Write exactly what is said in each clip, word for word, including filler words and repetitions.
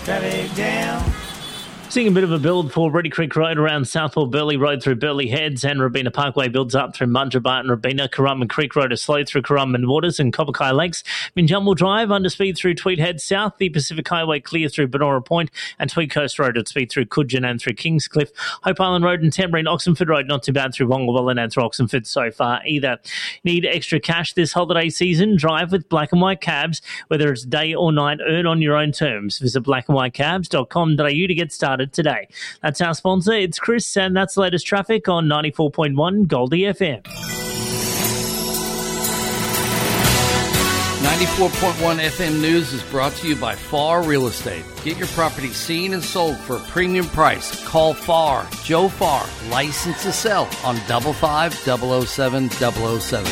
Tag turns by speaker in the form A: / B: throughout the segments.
A: traffic jam.
B: Seeing a bit of a build for Reedy Creek Road around Southport Burleigh Road through Burleigh Heads, and Robina Parkway builds up through Mudgerbart and Robina. Currumbin Creek Road is slow through Currumbin Waters and Copperkai Lakes. Minjumble Drive under speed through Tweed Head South. The Pacific Highway clear through Benora Point, and Tweed Coast Road at speed through Coogin and through Kingscliff. Hope Island Road and Tamborine Oxenford Road not too bad through Wongawalla and through Oxenford so far either. Need extra cash this holiday season? Drive with Black and White Cabs. Whether it's day or night, earn on your own terms. Visit black and white cabs dot com dot a u to get started today. That's our sponsor. It's Chris, and that's the latest traffic on ninety-four point one Goldie F M.
C: ninety-four point one F M News is brought to you by Farr Real Estate. Get your property seen and sold for a premium price. Call Farr, Joe Farr, licensed to sell on five five zero zero seven zero zero seven.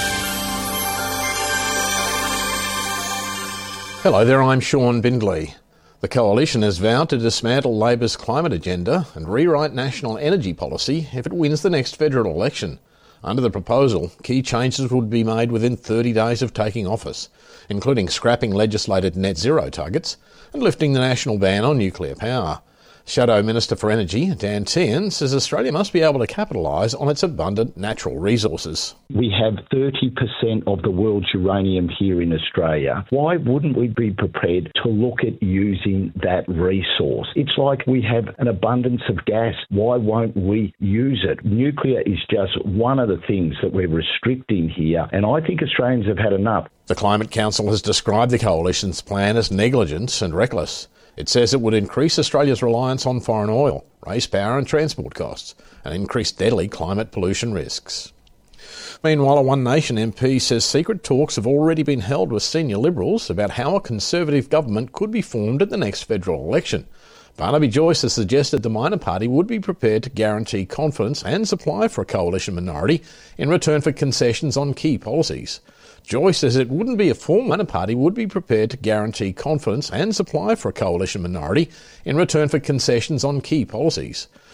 D: Hello there, I'm Sean Bindley. The Coalition has vowed to dismantle Labor's climate agenda and rewrite national energy policy if it wins the next federal election. Under the proposal, key changes would be made within thirty days of taking office, including scrapping legislated net zero targets and lifting the national ban on nuclear power. Shadow Minister for Energy, Dan Tehan, says Australia must be able to capitalise on its abundant natural resources.
E: We have thirty percent of the world's uranium here in Australia. Why wouldn't we be prepared to look at using that resource? It's like we have an abundance of gas. Why won't we use it? Nuclear is just one of the things that we're restricting here, and I think Australians have had enough.
D: The Climate Council has described the Coalition's plan as negligent and reckless. It says it would increase Australia's reliance on foreign oil, raise power and transport costs, and increase deadly climate pollution risks. Meanwhile, a One Nation M P says secret talks have already been held with senior Liberals about how a Conservative government could be formed at the next federal election. Barnaby Joyce has suggested the minor party would be prepared to guarantee confidence and supply for a coalition minority in return for concessions on key policies. Joyce says it wouldn't be a full minor party would be prepared to guarantee confidence and supply for a coalition minority in return for concessions on key policies.